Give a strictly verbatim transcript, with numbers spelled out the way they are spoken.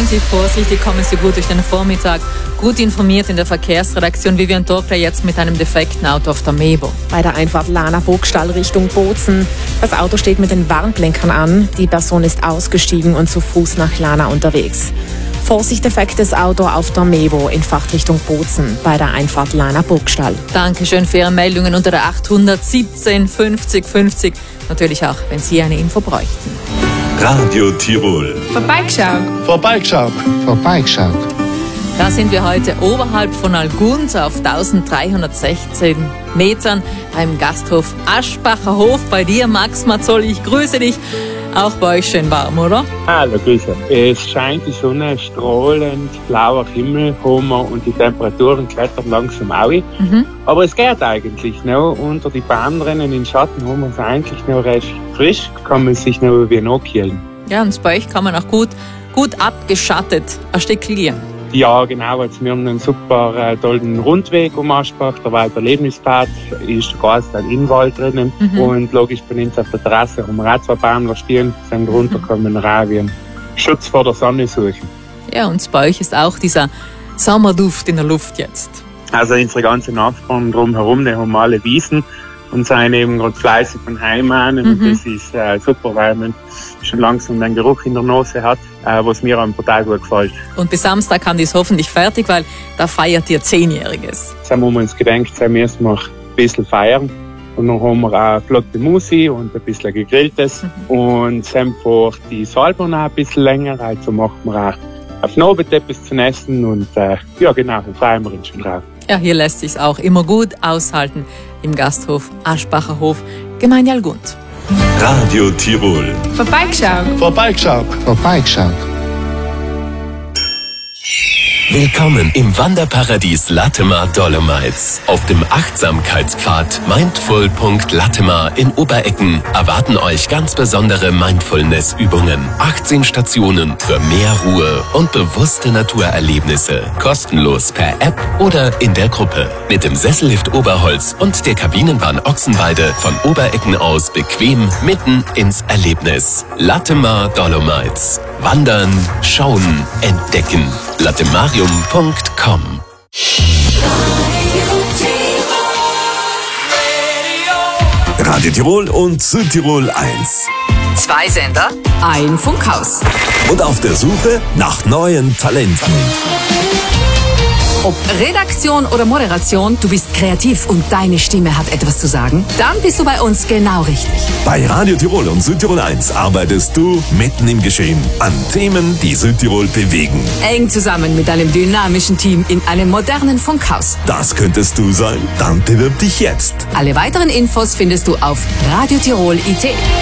Seien Sie vorsichtig, kommen Sie gut durch den Vormittag, gut informiert in der Verkehrsredaktion Vivian Torkler jetzt mit einem defekten Auto auf der Mebo. Bei der Einfahrt Lana-Burgstall Richtung Bozen. Das Auto steht mit den Warnblinkern an. Die Person ist ausgestiegen und zu Fuß nach Lana unterwegs. Vorsicht, defektes Auto auf der Mebo in Fahrtrichtung Bozen bei der Einfahrt Lana-Burgstall. Dankeschön für Ihre Meldungen unter der achthundertsiebzehn fünfzig fünfzig. Natürlich auch, wenn Sie eine Info bräuchten. Radio Tirol. Vorbeigeschaut. Vorbeigeschaut. Vorbeigeschaut. Da sind wir heute oberhalb von Alguns auf eintausenddreihundertsechzehn Metern beim Gasthof Aschbacher Hof. Bei dir, Max Mazzoli, ich grüße dich. Auch bei euch schön warm, oder? Hallo, grüße. Es scheint die Sonne, strahlend, blauer Himmel haben wir und die Temperaturen klettern langsam auch. Mhm. Aber es geht eigentlich noch. Unter die Bahnrennen in Schatten haben wir es eigentlich noch recht frisch. Kann man sich noch wie nachkühlen. Ja, und bei euch kann man auch gut, gut abgeschattet ein Stück gehen. Ja, genau. Jetzt, wir haben einen super äh, tollen Rundweg um Aschbach. Der Walderlebnispfad ist quasi dann im Wald drinnen. Mhm. Und logisch bei uns auf der Terrasse haben wir auch zwei Bäumler stehen. Sind runterkommen, mhm. raus wie einen Schutz vor der Sonne suchen. Ja, und bei euch ist auch dieser Sommerduft in der Luft jetzt. Also unsere ganzen Nachbarn drumherum, die haben alle Wiesen und sind eben gerade fleißig von Heim an. Und mhm. das ist äh, super, weil man schon langsam den Geruch in der Nase hat, äh, was mir am total gut gefällt. Und bis Samstag haben die es hoffentlich fertig, weil da feiert ihr Zehnjähriges. Jetzt haben wir uns gedacht, jetzt müssen wir ein bisschen feiern. Und dann haben wir auch flotte Musik und ein bisschen Gegrilltes. Mhm. Und sind vor die Salbe noch ein bisschen länger. Also machen wir auch auf den Abend etwas zu essen. Und äh, ja, genau, dann freuen wir uns schon drauf. Ja, hier lässt sich auch immer gut aushalten im Gasthof Aschbacher Hof, Gemeinde Algund. Radio Tirol. Vorbeigeschaut. Vorbeigeschaut. Vorbeigeschaut. Willkommen im Wanderparadies Latemar Dolomites. Auf dem Achtsamkeitspfad Mindful Punkt Latemar in Oberecken erwarten euch ganz besondere Mindfulness-Übungen. achtzehn Stationen für mehr Ruhe und bewusste Naturerlebnisse. Kostenlos per App oder in der Gruppe. Mit dem Sessellift Oberholz und der Kabinenbahn Ochsenweide von Oberecken aus bequem mitten ins Erlebnis. Latemar Dolomites. Wandern, schauen, entdecken. latemarium Punkt com. Radio Tirol und Südtirol eins. Zwei Sender, ein Funkhaus. Und auf der Suche nach neuen Talenten. Ob Redaktion oder Moderation, du bist kreativ und deine Stimme hat etwas zu sagen, dann bist du bei uns genau richtig. Bei Radio Tirol und Südtirol eins arbeitest du mitten im Geschehen an Themen, die Südtirol bewegen. Eng zusammen mit einem dynamischen Team in einem modernen Funkhaus. Das könntest du sein? Dann bewirb dich jetzt. Alle weiteren Infos findest du auf Radio Tirol punkt I T.